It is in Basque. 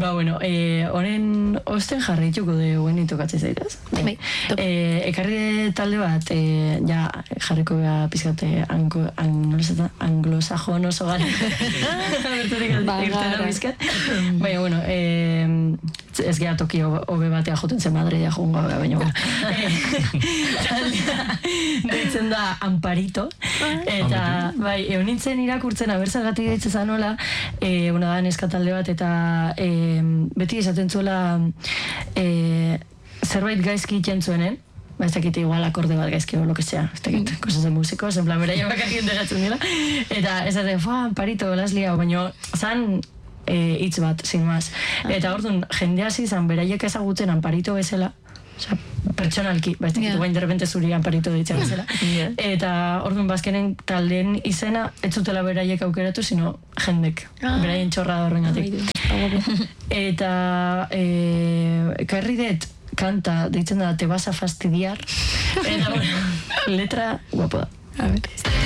bueno, honen osten jarrituko dugu tokatzen zaitaz. Ekarri talde bat, ja, jarriko beha pizkate anglosajon oso gara. Irtena pizkat. Baina, bueno, ez geha toki hobe batea joten zen Madrid joan gabe, baina, bueno. Taldea deitzen da Amparito. Eta, bai, egon nintzen irakurtzen, abertzagatik deitzen zanola, una da neska talde bat, eta beti esaten zuela zerbait gaizki iten zuenen, ez dakit igual akorde bat gaizki o lo que sea, ez dakit, cosas de músicos, en plan, beraia bakarrik entegatzen dira, eta ez dakit, Amparito, las liao, baina zan hitz bat, sin más. Eta orduan, jende hasi zan, beraiek ezagutzen Amparito bezala, pertsonalki, ez dakit, guain derrepente zuri Amparito ditzen bezala. Eta orduan, bazkenen taldeen izena, ez zutela beraiek aukeratu, sino jendek, beraien txorra da horrengatik. Eta ekarri dut kanta deitzen da Te vas a fastidiar, eta bueno, letra guapo da. A ver.